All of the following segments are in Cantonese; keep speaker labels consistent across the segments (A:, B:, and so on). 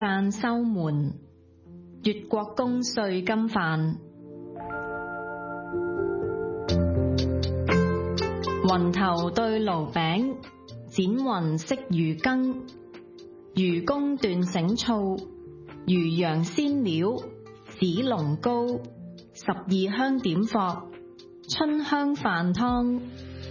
A: 讚收門，越國公歲金飯。雲頭對爐餅，剪雲色魚羹。魚公斷醒醋，魚羊鮮料，子龍糕。12香點霍，春香飯湯。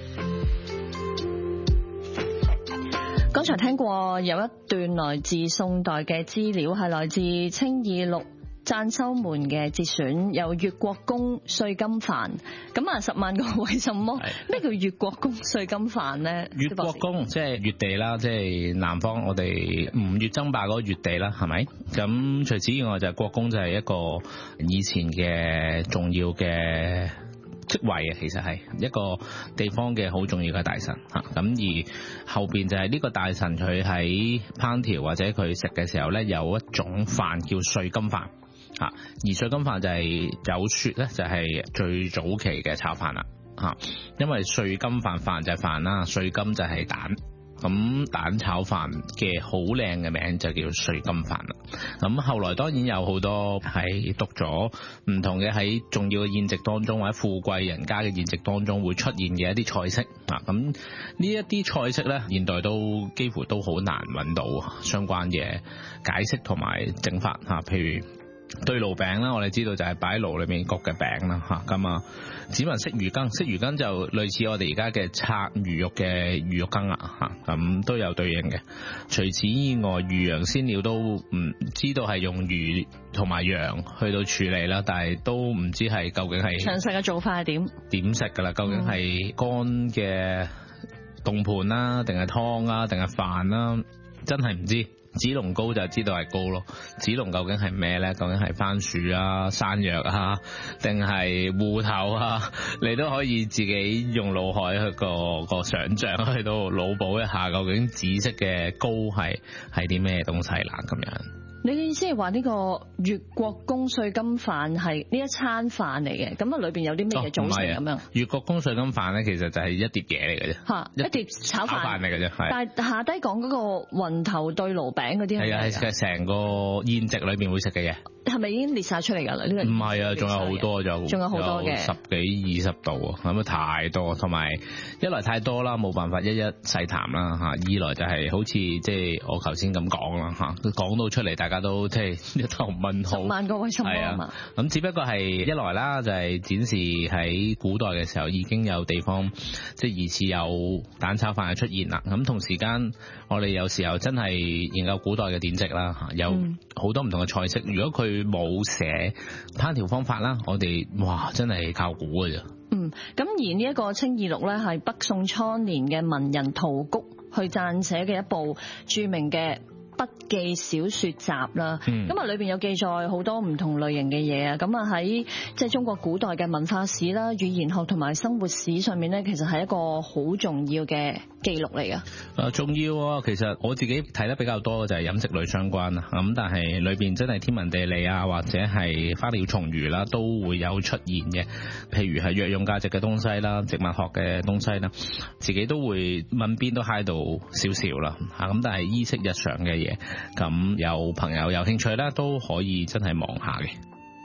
B: 剛才聽過有一段來自宋代嘅資料，係來自《清議錄》讚收門嘅節選，有越國公歲金飯。咁啊，10萬個為什麼？咩叫越國公歲金飯呢？
C: 越國公即係越地啦，即係南方我哋吳越爭霸嗰個越地啦，係咪？咁除此以外就係國公，就係一個以前嘅重要嘅職位啊，其實係一個地方嘅好重要嘅大臣嚇，咁而後邊就係呢個大臣佢喺烹調或者佢食嘅時候咧，有一種飯叫歲金飯嚇，而歲金飯就係有説咧，就係最早期嘅炒飯啦嚇，因為歲金飯飯就係飯啦，歲金就係蛋。咁蛋炒飯嘅好靚嘅名就叫歲金飯啦。咁後來當然有好多係讀咗唔同嘅喺重要嘅宴席當中或者富貴人家嘅宴席當中會出現嘅一啲菜式啊。咁呢一啲菜式咧，現代都幾乎都好難揾到相關嘅解釋同埋整法嚇，譬如對爐餅啦，我哋知道就係擺喺爐裏面焗嘅餅啦嚇，咁啊子雲色魚羹，色魚羹就類似我哋而家嘅拆魚肉嘅魚肉羹啊嚇，咁都有對應嘅。除此以外，魚羊鮮料都唔知道係用魚同埋羊去到處理啦，但係都唔知係究竟係
B: 詳細嘅做法係點
C: 食㗎啦？究竟係乾嘅凍盤啦，定係湯啊，定係飯啦？真係唔知。子龍糕就知道係糕咯，子龍究竟係咩咧？究竟係番薯啊、山藥啊，定係芋頭啊？你都可以自己用腦海去個想像去到腦補一下，究竟紫色嘅糕係啲咩東西啦？咁樣。
B: 你嘅意思係話呢個越國公歲金飯係呢一餐飯嚟嘅，咁啊裏邊有啲咩嘢組成咁樣？
C: 越國公歲金飯咧，其實就係一碟嘢嚟嘅啫，
B: 嚇一碟炒飯嚟
C: 嘅啫。
B: 但係下低講嗰個雲頭對爐餅嗰啲係啊，
C: 係成個宴席裏邊會食嘅嘢。
B: 係咪已經列晒出嚟㗎啦？呢個
C: 唔係啊，仲有好多，仲有好多嘅10幾20道啊，咁啊太多，同埋一來太多啦，冇辦法一一細談啦嚇；二來就係好似即係我頭先咁講啦嚇，講到出嚟大家都即係一頭問號。10萬個為什麼啊嘛？咁只不過係一來啦，就係展示喺古代嘅時候已經有地方即係疑似有蛋炒飯嘅出現啦。咁同時間我哋有時候真係研究古代嘅典籍啦嚇，有好多唔同嘅菜式，如果佢冇寫烹調方法啦，我哋哇真係靠估嘅啫。
B: 咁而呢一個《清議錄》咧，係北宋初年嘅文人陶谷去撰寫嘅一部著名嘅筆記小說集啦，咁啊裏邊有記載好多唔同類型嘅嘢啊，咁啊喺即係中國古代嘅文化史啦、語言學同埋生活史上面咧，其實係一個好重要嘅記錄嚟噶。
C: 重要啊！其實我自己睇得比較多嘅就係飲食類相關啦，咁但係裏邊真係天文地理啊，或者係花鳥蟲魚啦，都會有出現嘅。譬如係藥用價值嘅東西啦、植物學嘅東西啦，自己都會問邊都嗨到少少啦嚇。咁但係衣飾日常嘅嘢，咁有朋友有興趣咧，都可以真係望下嘅。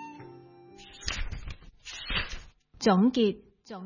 A: 總結。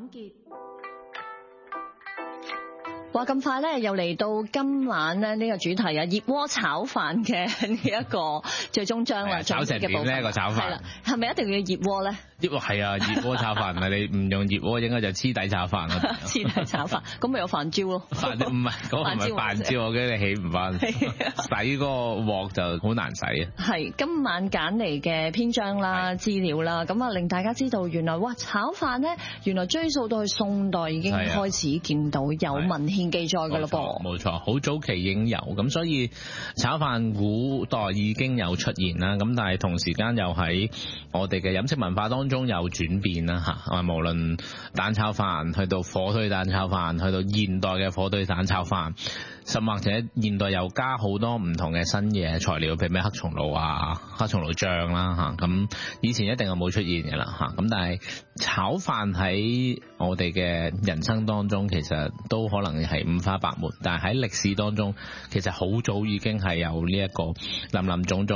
B: 話咁快咧，又嚟到今晚咧呢個主題啊，熱鍋炒飯嘅呢一個最終章啦，
C: 炒成點呢個炒飯？
B: 係啦，係咪一定要熱鍋咧？
C: 熱鍋係啊，熱鍋炒飯啊！你唔用熱鍋，應該就黐底炒飯啦。
B: 黐底炒飯，咁咪有飯焦咯？
C: 飯唔係嗰個唔係飯焦，我驚你起唔翻。洗個鑊就好難洗啊。係
B: 今晚揀嚟嘅篇章啦、資料啦，咁啊令大家知道原來哇炒飯咧，原來追溯到去宋代已經開始見到有文獻記載噶咯噃。冇錯，好早期已經有，咁所以炒飯古代已經有出現啦。咁但係同時間又喺我哋嘅飲食文化當中有轉變啦嚇，無論蛋炒飯去到火腿蛋炒飯，去到現代嘅火腿蛋炒飯，甚或者現代又加好多唔同嘅新嘅材料，譬如咩黑松露啊、黑松露醬啦嚇，咁以前一定係冇出現嘅啦嚇。咁但係炒飯喺我哋嘅人生當中，其實都可能係五花八門，但係喺歷史當中，其實好早已經係有呢一個林林總總